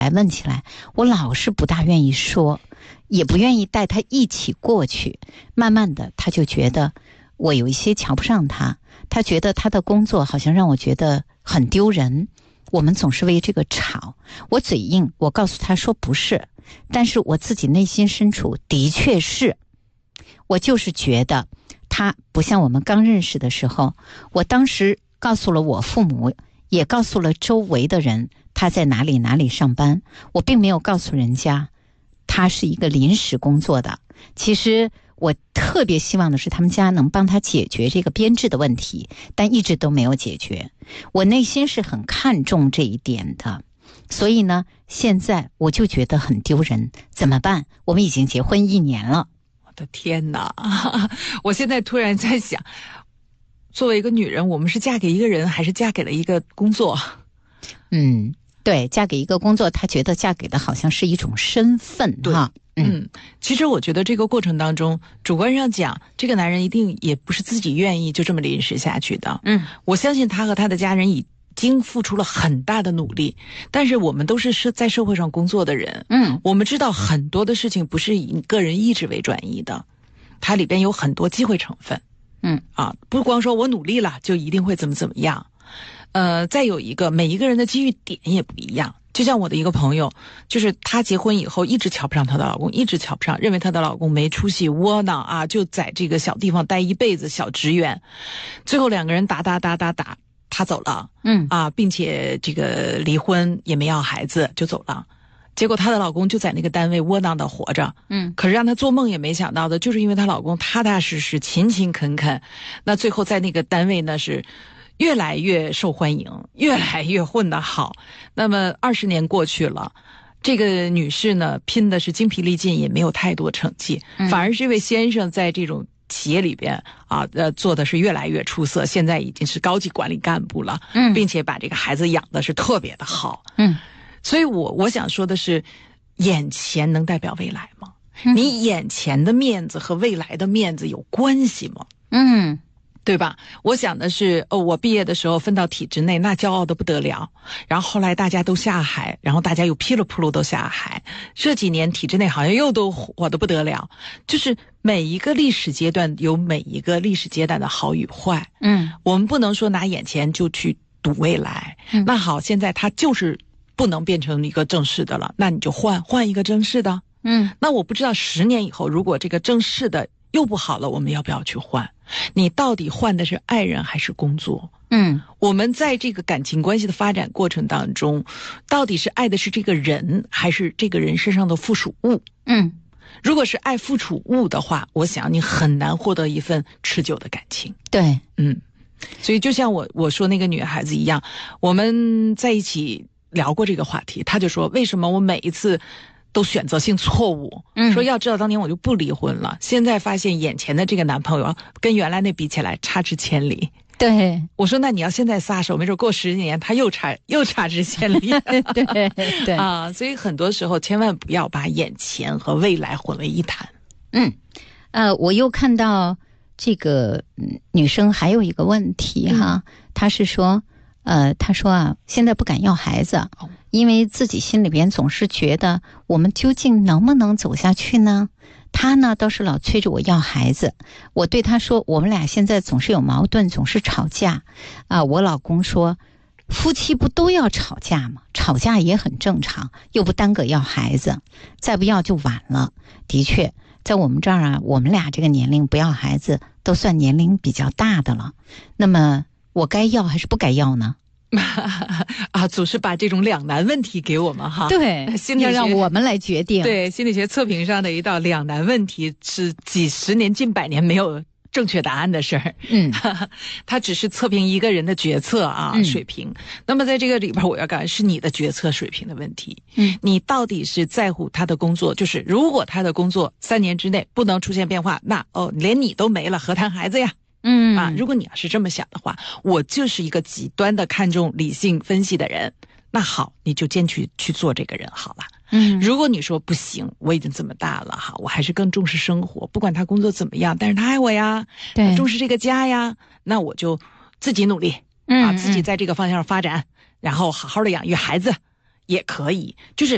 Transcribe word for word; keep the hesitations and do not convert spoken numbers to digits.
来问起来，我老是不大愿意说，也不愿意带他一起过去。慢慢的，他就觉得我有一些瞧不上他，他觉得他的工作好像让我觉得很丢人。我们总是为这个吵，我嘴硬，我告诉他说不是，但是我自己内心深处的确是，我就是觉得他不像我们刚认识的时候。我当时告诉了我父母，也告诉了周围的人他在哪里哪里上班，我并没有告诉人家他是一个临时工作的。其实我特别希望的是他们家能帮他解决这个编制的问题，但一直都没有解决。我内心是很看重这一点的，所以呢，现在我就觉得很丢人，怎么办？我们已经结婚一年了。 我的天哪！我现在突然在想，作为一个女人，我们是嫁给一个人，还是嫁给了一个工作？ 嗯，对，嫁给一个工作，她觉得嫁给的好像是一种身份哈。 嗯，其实我觉得这个过程当中，主观上讲，这个男人一定也不是自己愿意就这么临时下去的。嗯，我相信他和他的家人已经付出了很大的努力，但是我们都是是在社会上工作的人，嗯，我们知道很多的事情不是以个人意志为转移的，它里边有很多机会成分。嗯，啊，不光说我努力了就一定会怎么怎么样。呃，再有一个，每一个人的机遇点也不一样。就像我的一个朋友，就是她结婚以后一直瞧不上她的老公，一直瞧不上，认为她的老公没出息、窝囊啊，就在这个小地方待一辈子，小职员。最后两个人打打打打打，她走了，嗯啊，并且这个离婚也没要孩子就走了。结果她的老公就在那个单位窝囊的活着，嗯，可是让她做梦也没想到的，就是因为她老公踏踏实实、勤勤恳恳，那最后在那个单位呢是越来越受欢迎，越来越混得好。那么二十年过去了，这个女士呢拼的是精疲力尽，也没有太多成绩，嗯、反而是这位先生在这种企业里边啊，呃，做的是越来越出色，现在已经是高级管理干部了，嗯，并且把这个孩子养的是特别的好，嗯，所以我我想说的是，眼前能代表未来吗？嗯、你眼前的面子和未来的面子有关系吗？嗯。对吧？我想的是，哦，我毕业的时候分到体制内，那骄傲的不得了。然后后来大家都下海，然后大家又噼里扑噜都下海。这几年体制内好像又都火得不得了。就是每一个历史阶段有每一个历史阶段的好与坏。嗯，我们不能说拿眼前就去赌未来。嗯，那好，现在它就是不能变成一个正式的了，那你就换换一个正式的。嗯，那我不知道十年以后，如果这个正式的又不好了，我们要不要去换？你到底换的是爱人还是工作？嗯，我们在这个感情关系的发展过程当中，到底是爱的是这个人，还是这个人身上的附属物？嗯，如果是爱附属物的话，我想你很难获得一份持久的感情。 对， 嗯，所以就像我我说那个女孩子一样，我们在一起聊过这个话题，她就说为什么我每一次都选择性错误，嗯，说要知道当年我就不离婚了，现在发现眼前的这个男朋友跟原来那比起来差之千里。 对， 我说那你要现在撒手，没准过十年他又差又差之千里。 对对啊，所以很多时候千万不要把眼前和未来混为一谈。 嗯，呃，我又看到这个女生还有一个问题哈，嗯、她是说，呃，她说啊，现在不敢要孩子。哦，因为自己心里边总是觉得我们究竟能不能走下去呢？他呢倒是老催着我要孩子。我对他说，我们俩现在总是有矛盾，总是吵架啊。我老公说，夫妻不都要吵架吗？吵架也很正常，又不耽搁要孩子，再不要就晚了。的确，在我们这儿啊，我们俩这个年龄不要孩子都算年龄比较大的了。那么我该要还是不该要呢？ 啊，总是把这种两难问题给我们哈。 对， 心理学要让我们来决定。 对，心理学测评上的一道两难问题是几十年、近百年没有正确答案的事儿。嗯，它只是测评一个人的决策啊、嗯、水平。那么在这个里边，我要讲是你的决策水平的问题。嗯，你到底是在乎他的工作？就是如果他的工作三年之内不能出现变化，那哦，连你都没了，何谈孩子呀？嗯啊，如果你要是这么想的话，我就是一个极端的看重理性分析的人，那好，你就坚持去做这个人好了。嗯，如果你说不行，我已经这么大了哈，我还是更重视生活，不管他工作怎么样，但是他爱我呀，对，重视这个家呀，那我就自己努力，嗯啊，自己在这个方向上发展，然后好好的养育孩子。也可以，就是